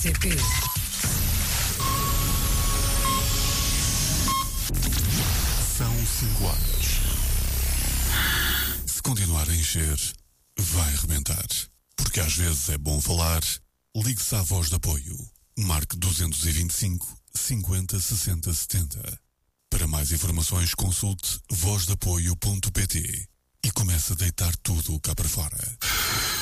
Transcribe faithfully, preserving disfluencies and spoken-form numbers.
T P. São cinco horas. Se continuar a encher, vai arrebentar. Porque às vezes é bom falar. Ligue-se à voz de apoio. Marque duzentos e vinte e cinco, cinquenta, sessenta, setenta. Para mais informações, consulte voz de apoio ponto pt e comece a deitar tudo cá para fora.